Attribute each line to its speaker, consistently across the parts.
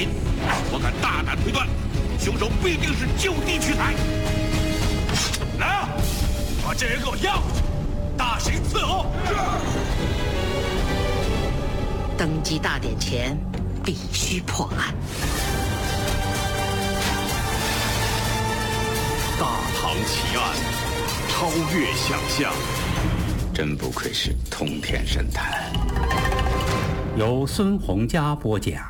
Speaker 1: 林，我敢大胆推断，凶手必定是就地取材。来啊，把这人给我押回去，大刑伺候。
Speaker 2: 登基大典前必须破案。
Speaker 3: 大唐奇案，超越想象，
Speaker 4: 真不愧是通天神探。
Speaker 5: 由孙洪佳播讲。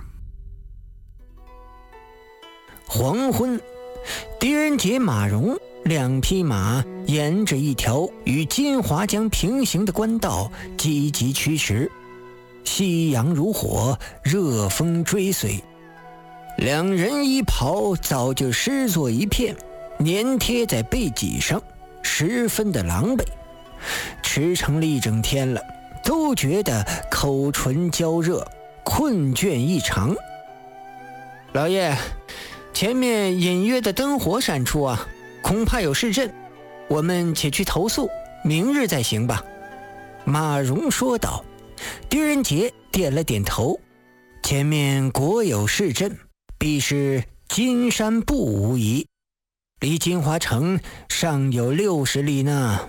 Speaker 6: 黄昏，狄仁杰、马融两匹马沿着一条与金华江平行的官道积极驱驰，夕阳如火，热风追随。两人衣袍早就湿作一片，粘贴在背脊上，十分的狼狈。驰骋了一整天了，都觉得口唇焦热，困倦异常。老爷，前面隐约的灯火闪出啊，恐怕有市镇，我们且去投宿，明日再行吧。马融说道。狄仁杰点了点头，前面果有市镇，必是金山埠无疑，离金华城尚有60里呢。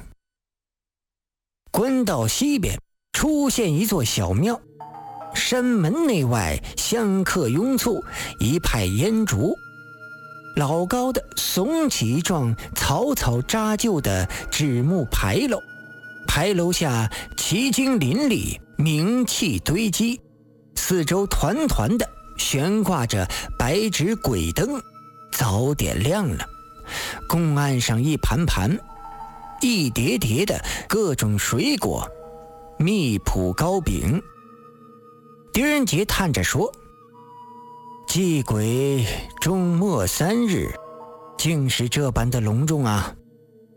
Speaker 6: 官道西边出现一座小庙，山门内外香客拥簇，一派烟烛。老高的耸起一幢草草扎就的纸木牌楼，牌楼下奇经林立，名器堆积，四周团团的悬挂着白纸鬼灯，早点亮了。供案上一盘盘一叠叠的各种水果，蜜脯糕饼。狄仁杰叹着说，祭鬼终末3日，竟是这般的隆重啊。